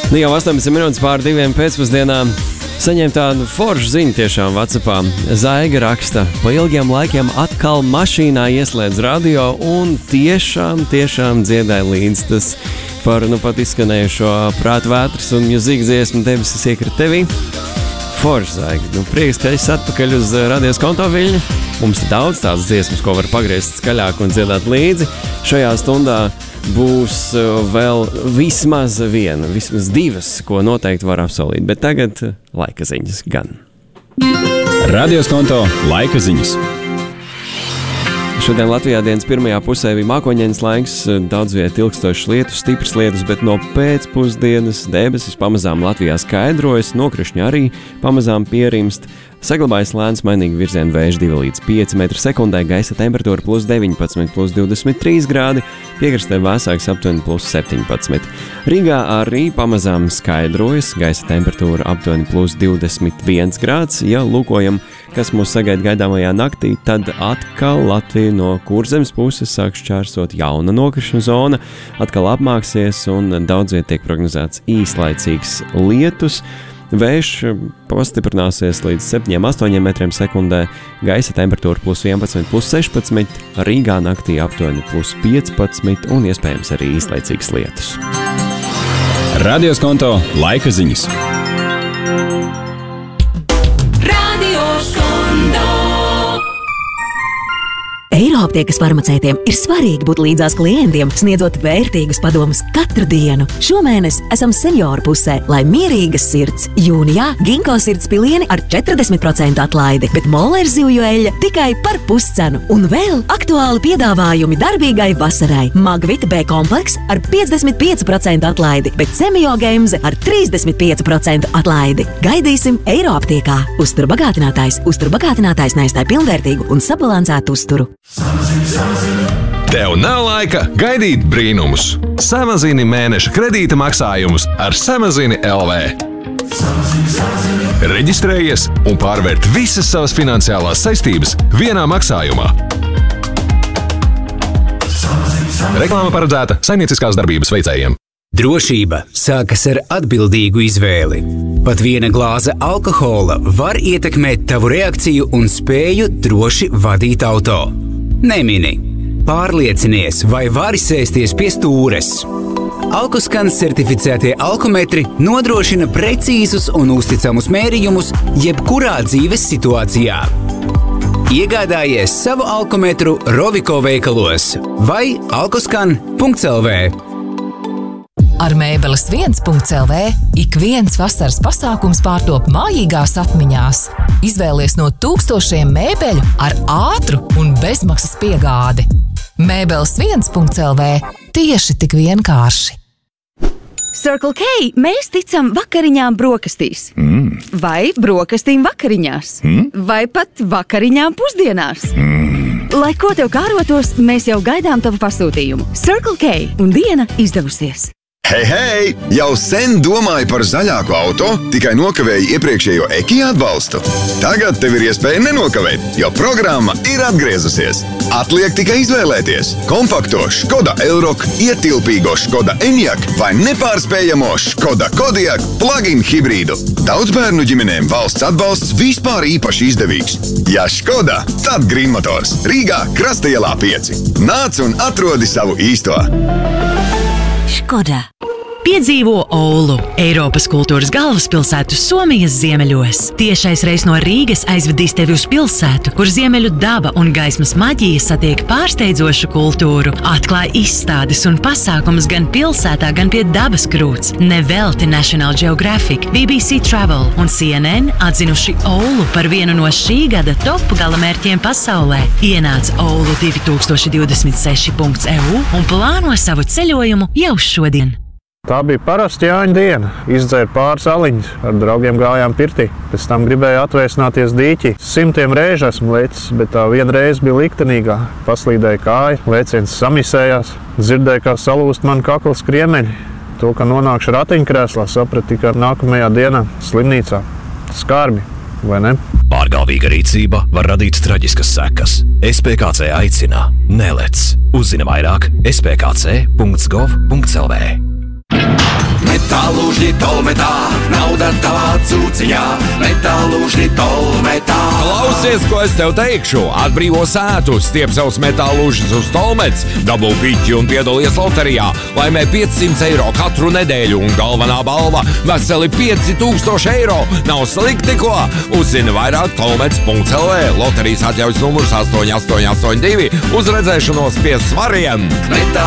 Nu jau 18 minūtes pār 2 pēcpusdienā saņēmu tādu foršu ziņu tiešām WhatsAppā. Zaiga raksta, pa ilgiem laikiem atkal mašīnā ieslēdz radio un tiešām dziedāja līdz tas par pat izskanējušo prātu vētras un mūzikas dziesmu debesis iekrita tevī. Forši, Zaiga. Prieks, ka esi atpakaļ uz radios konto viļņu. Mums ir daudz tādas dziesmas, ko var pagriezt skaļāk un dziedāt līdzi. Šajā stundā būs vēl vismaz divas, ko noteikti var apsolīt. Bet tagad laika ziņas gan. Radios konto laika ziņas. Šodien Latvijā dienas pirmajā pusē bija mākoņains laiks, daudz viet ilgstošas lietus, stipras lietus, bet no pēcpusdienas debesis pamazām Latvijā skaidrojas, nokrišņi arī pamazām pierimst. Saglabājas lēns mainīgi virziena vējš 2 līdz 5 m/sekundē, gaisa temperatūra +19, +23 grādi, piekrastē vēsāks aptuveni +17. Rīgā arī pamazām skaidrojas, gaisa temperatūra aptuveni +21 grāds. Ja lūkojam, kas mūs sagaida gaidāmajā naktī, tad atkal Latvija no Kurzemes puses sāks šķērsot jauna nokrišņu zona, atkal apmāksies un daudz viet tiek prognozēts īslaicīgs lietus. Vējš pastiprināsies līdz 7–8 m/sekundē, gaisa temperatūra +11, +16, Rīgā naktī aptuveni +15 un iespējams arī īslaicīgs lietus. Radios konto laika ziņas. Eiroaptiekas farmaceitiem ir svarīgi būt līdzās klientiem, sniedzot vērtīgus padomus katru dienu. Šomēnes esam senioru pusē, lai mierīgas sirds. Jūnijā Ginko sirds pilieni ar 40% atlaidi, bet Mollers zivju eļļa tikai par puscenu. Un vēl aktuāli piedāvājumi darbīgai vasarai. Magvita B kompleks ar 55% atlaidi, bet Semio Gemze ar 35% atlaidi. Gaidīsim Eiroaptiekā. Uzturbagātinātājs neizstāj pilnvērtīgu un sabalansētu uzturu. Tev nav laika gaidīt brīnumus. Samazini mēneša kredīta maksājumus ar Samazini LV. Reģistrējies un pārvērt visas savas finansiālās saistības vienā maksājumā. Reklāma paredzēta saimnieciskās darbības veicējiem. Drošība sākas ar atbildīgu izvēli. Pat viena glāze alkohola var ietekmēt tavu reakciju un spēju droši vadīt auto. Nemini. Pārliecinies, vai vari sēsties pie stūres. Alkoskans certificētie alkometri nodrošina precīzus un uzticamus mērījumus jebkurā dzīves situācijā. Iegādājies savu alkometru Roviko veikalos vai alkoskan.lv. Ar Mēbeles 1.lv ik viens vasaras pasākums pārtop mājīgās atmiņās. Izvēlies no tūkstošiem mēbeļu ar ātru un bezmaksas piegādi. Mēbeles 1.lv tieši tik vienkārši. Circle K, mēs ticam vakariņām brokastīs. Vai brokastīm vakariņās. Vai pat vakariņām pusdienās. Lai ko tev kārotos, mēs jau gaidām tavu pasūtījumu. Circle K un diena izdevusies. Hei! Jau sen domāju par zaļāku auto, tikai nokavēju iepriekšējo EKI atbalstu. Tagad tev ir iespēja nenokavēt, jo programma ir atgriezusies. Atliek tikai izvēlēties kompakto Škoda Elroq, ietilpīgo Škoda Enyaq vai nepārspējamo Škoda Kodiaq plug-in hibrīdu. Daudzbērnu ģimenēm valsts atbalsts vispār īpaši izdevīgs. Ja Škoda, tad Green Motors. Rīgā Krastaielā 5. Nāc un atrodi savu īsto. Škoda. Piedzīvo Oulu, Eiropas kultūras galvaspilsētu Somijas ziemeļos. Tiešais reis no Rīgas aizvedīs tevi uz pilsētu, kur ziemeļu daba un gaismas maģija satiek pārsteidzošu kultūru. Atklāj izstādes un pasākumus gan pilsētā, gan pie dabas krūts. Nevelti National Geographic, BBC Travel un CNN atzinuši Oulu par vienu no šī gada top galamērķiem pasaulē. Ienāc Oulu 2026.eu un plāno savu ceļojumu jau šodien. Tā bija parasta Jāņa diena. Izdzēru pāris aliņus, ar draugiem gājām pirtī. Pēc tam gribēju atvēsināties dīķī. 100 reižu esmu lecis, bet tā viena reize bija liktenīgā. Paslīdēja kāja, lēciens samisējās. Dzirdēju, kā salūst man kaklas kriemeņi. To, ka nonākšu ratiņkrēslā, sapratu tikai nākamajā dienā slimnīcā. Skarbi, vai ne? Pārgalvīga rīcība var radīt traģiskas sekas. SPKC aicina nelec. Uzzini vairāk spkc.gov.lv. Metālūžņi Metālūžņi Tolmetā, nauda tavā cūciņā. Metālūžņi Tolmetā. Klausies, ko es tev teikšu. Atbrīvo sētu, stiep savus metālūžņus uz Tolmets, dabū piķi un piedalies loterijā. Laimē 500 eiro katru nedēļu un galvenā balva veseli 5000 eiro. Nav slikti, ko? Uzzini vairāk tolmets.lv. Loterijas atļaujas numurs 8882. Uz redzēšanos pie svariem!